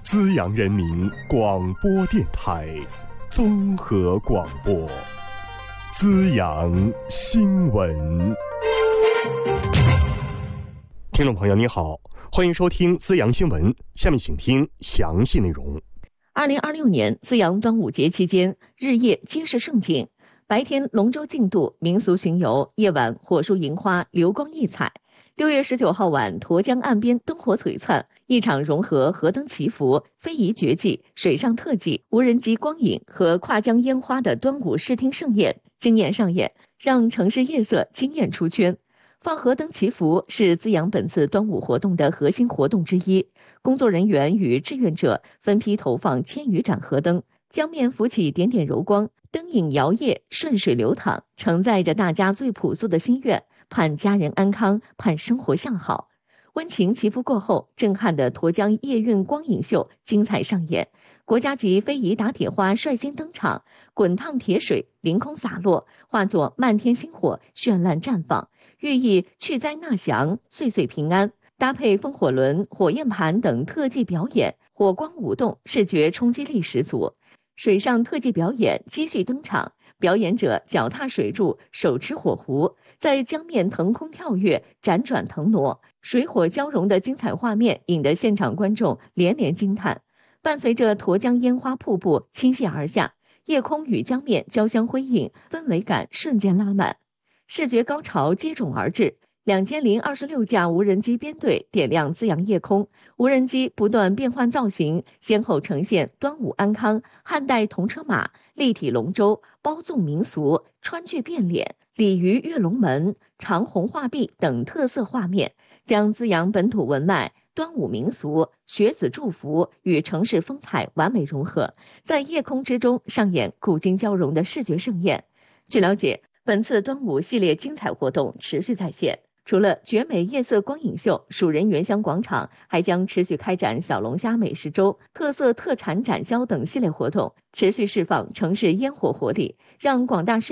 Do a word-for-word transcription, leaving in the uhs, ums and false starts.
资阳人民广播电台综合广播，资阳新闻。听众朋友您好，欢迎收听资阳新闻，下面请听详细内容。 二零二六年资阳端午节期间，日夜皆是盛景，白天龙舟竞渡、民俗巡游，夜晚火树银花，流光溢彩。六月十九号晚，沱江岸边灯火璀璨，一场融合河灯祈福、非遗绝技、水上特技、无人机光影和跨江烟花的端午视听盛宴惊艳上演，让城市夜色惊艳出圈。放河灯祈福是资阳本次端午活动的核心活动之一，工作人员与志愿者分批投放千余盏河灯，江面浮起点点柔光，灯影摇曳，顺水流淌，承载着大家最朴素的心愿，盼家人安康，盼生活向好。温情祈福过后，震撼的沱江夜运光影秀精彩上演，国家级非遗打铁花率先登场，滚烫铁水凌空洒落，化作漫天星火绚烂绽放，寓意去灾纳祥，岁岁平安。搭配风火轮、火焰盘等特技表演，火光舞动，视觉冲击力十足。水上特技表演接续登场，表演者脚踏水柱，手持火壶，在江面腾空跳跃，辗转腾挪，水火交融的精彩画面引得现场观众连连惊叹。伴随着沱江烟花瀑布倾泻而下，夜空与江面交相辉映，氛围感瞬间拉满，视觉高潮接踵而至。两千零二十六架无人机编队点亮资阳夜空，无人机不断变换造型，先后呈现端午安康、汉代铜车马、立体龙舟、包粽民俗、川剧变脸、鲤鱼跃龙门、长虹画壁等特色画面，将资阳本土文脉、端午民俗、学子祝福与城市风采完美融合，在夜空之中上演古今交融的视觉盛宴。据了解，本次端午系列精彩活动持续在线。除了绝美夜色光影秀，蜀人原乡广场还将持续开展小龙虾美食周、特色特产展销等系列活动，持续释放城市烟火活力，让广大市